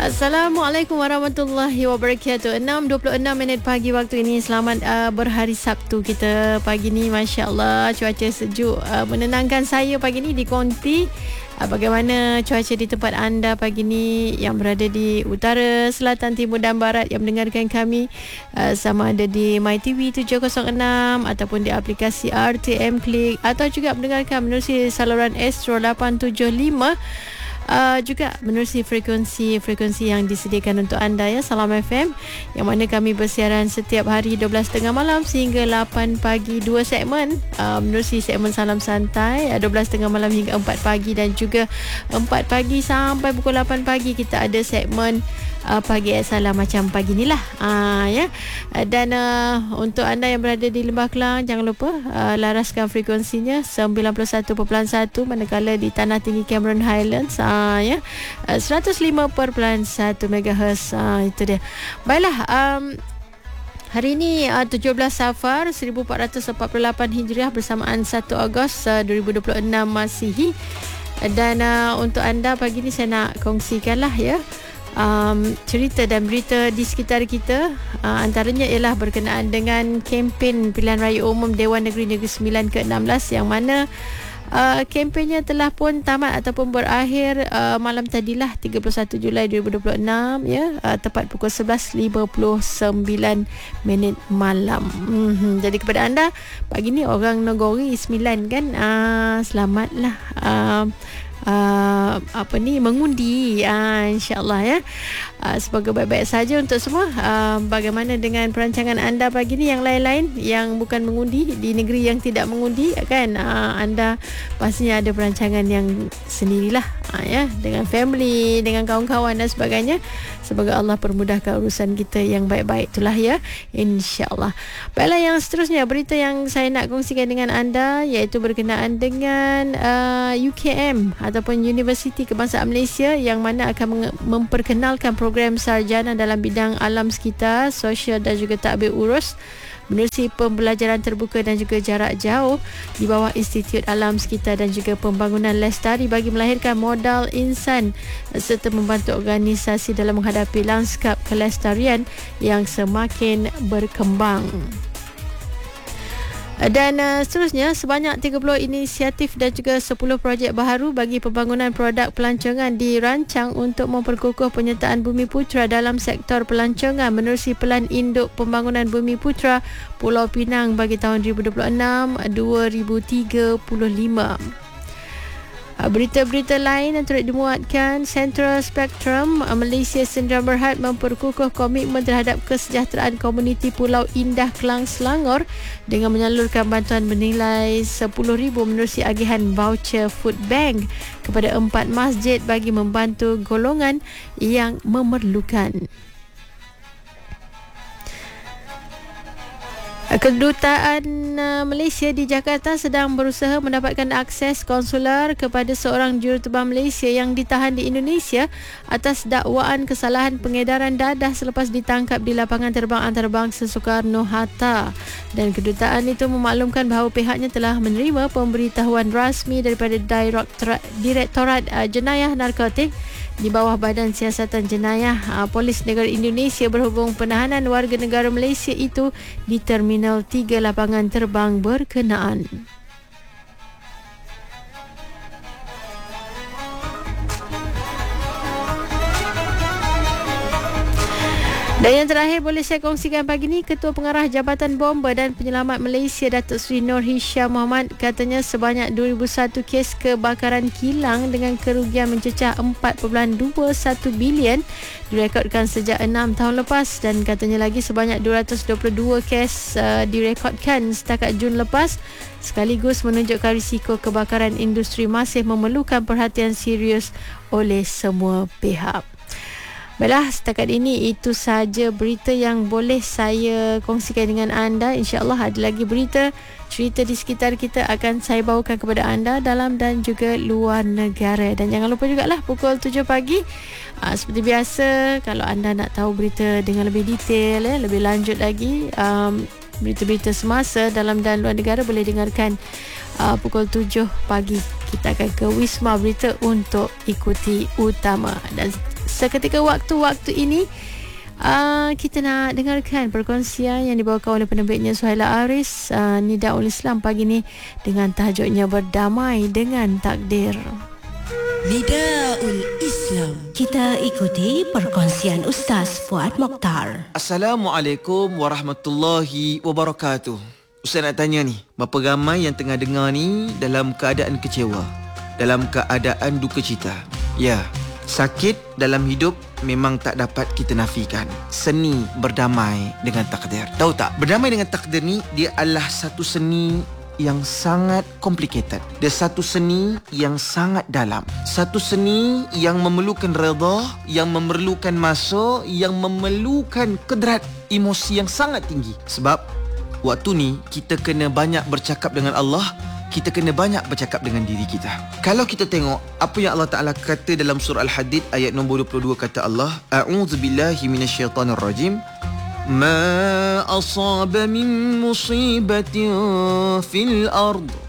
Assalamualaikum warahmatullahi wabarakatuh. 6.26 pagi waktu ini. Selamat berhari Sabtu kita pagi ni. Masya Allah, cuaca sejuk menenangkan saya pagi ni di Konti. Bagaimana cuaca di tempat anda pagi ni yang berada di utara, selatan, timur dan barat yang mendengarkan kami, sama ada di MyTV 706 ataupun di aplikasi RTM Klik, atau juga mendengarkan menerusi saluran Astro 875, juga menerusi frekuensi yang disediakan untuk anda ya, Salam FM, yang mana kami bersiaran setiap hari 12.30 malam sehingga 8 pagi, 2 segmen, menerusi segmen Salam Santai 12.30 malam hingga 4 pagi, dan juga 4 pagi sampai pukul 8 pagi kita ada segmen Pagi Salam macam pagi ni lah, ya. Dan untuk anda yang berada di Lembah Kelang, jangan lupa laraskan frekuensinya 91.1, manakala di Tanah Tinggi Cameron Highlands, ya, 105.1 MHz. Itu dia. Baiklah, hari ini 17 Safar 1448 Hijriah bersamaan 1 Ogos 2026 Masihi. Dan untuk anda pagi ni saya nak kongsikanlah ya, cerita dan berita di sekitar kita. Antaranya ialah berkenaan dengan kempen pilihan raya umum Dewan Negeri Negeri Sembilan ke-16, yang mana kempennya telah pun tamat ataupun berakhir malam tadilah, 31 Julai 2026 ya, tepat pukul 11.59 malam. Jadi kepada anda pagi ni orang Negeri 9 kan, selamatlah mengundi, insyaAllah ya. Semoga baik-baik saja untuk semua. Bagaimana dengan perancangan anda pagi ni, yang lain-lain yang bukan mengundi, di negeri yang tidak mengundi kan, anda pastinya ada perancangan yang sendirilah, ya, dengan family, dengan kawan-kawan dan sebagainya. Semoga Allah permudahkan urusan kita yang baik-baik itulah ya, insyaAllah. Baiklah, yang seterusnya berita yang saya nak kongsikan dengan anda iaitu berkenaan dengan UKM ataupun Universiti Kebangsaan Malaysia, yang mana akan memperkenalkan program sarjana dalam bidang alam sekitar, sosial dan juga tadbir urus menerusi pembelajaran terbuka dan juga jarak jauh di bawah Institut Alam Sekitar dan juga Pembangunan Lestari, bagi melahirkan modal insan serta membantu organisasi dalam menghadapi lanskap kelestarian yang semakin berkembang. Dan seterusnya, sebanyak 30 inisiatif dan juga 10 projek baharu bagi pembangunan produk pelancongan dirancang untuk memperkukuh penyertaan Bumi Putra dalam sektor pelancongan menerusi Pelan Induk Pembangunan Bumi Putra Pulau Pinang bagi tahun 2026-2035. Berita-berita lain yang turut dimuatkan, Central Spectrum Malaysia Sdn Bhd memperkukuh komitmen terhadap kesejahteraan komuniti Pulau Indah Kelang Selangor dengan menyalurkan bantuan bernilai RM10,000 menerusi agihan voucher Food Bank kepada 4 masjid bagi membantu golongan yang memerlukan. Kedutaan Malaysia di Jakarta sedang berusaha mendapatkan akses konsular kepada seorang juruterbang Malaysia yang ditahan di Indonesia atas dakwaan kesalahan pengedaran dadah selepas ditangkap di lapangan terbang antarabangsa Soekarno-Hatta. Dan kedutaan itu memaklumkan bahawa pihaknya telah menerima pemberitahuan rasmi daripada Direktorat Jenayah Narkotik di bawah Badan Siasatan Jenayah Polis Negara Indonesia berhubung penahanan warga negara Malaysia itu di Terminal 3 lapangan terbang berkenaan. Dan yang terakhir boleh saya kongsikan pagi ni, Ketua Pengarah Jabatan Bomba dan Penyelamat Malaysia Datuk Seri Nur Hisham Mohamad katanya sebanyak 2001 kes kebakaran kilang dengan kerugian mencecah 4.21 bilion direkodkan sejak 6 tahun lepas, dan katanya lagi sebanyak 222 kes direkodkan setakat Jun lepas, sekaligus menunjukkan risiko kebakaran industri masih memerlukan perhatian serius oleh semua pihak. Baiklah, setakat ini itu saja berita yang boleh saya kongsikan dengan anda. InsyaAllah ada lagi berita, cerita di sekitar kita akan saya bawakan kepada anda dalam dan juga luar negara. Dan jangan lupa jugalah pukul 7 pagi, seperti biasa, kalau anda nak tahu berita dengan lebih detail, lebih lanjut lagi, berita-berita semasa dalam dan luar negara, boleh dengarkan pukul 7 pagi. Kita akan ke Wisma Berita untuk ikuti utama. Dan Seketika waktu-waktu ini kita nak dengarkan perkongsian yang dibawakan oleh penerbitnya Suhaila Aris, Nidaul Islam pagi ni dengan tajuknya Berdamai dengan Takdir. Nidaul Islam. Kita ikuti perkongsian Ustaz Fuad Mokhtar. Assalamualaikum warahmatullahi wabarakatuh. Ustaz nak tanya ni, berapa ramai yang tengah dengar ni dalam keadaan kecewa, dalam keadaan duka cita? Ya, sakit dalam hidup memang tak dapat kita nafikan. Seni berdamai dengan takdir. Tahu tak? Berdamai dengan takdir ni, dia adalah satu seni yang sangat complicated. Dia satu seni yang sangat dalam. Satu seni yang memerlukan redha, yang memerlukan masa, yang memerlukan kedrat emosi yang sangat tinggi. Sebab waktu ni kita kena banyak bercakap dengan Allah, kita kena banyak bercakap dengan diri kita. Kalau kita tengok apa yang Allah Ta'ala kata dalam surah Al-Hadid ayat nombor 22, kata Allah, A'udzubillahi minasyaitanirrajim. Ma asaba min musibatin fil ard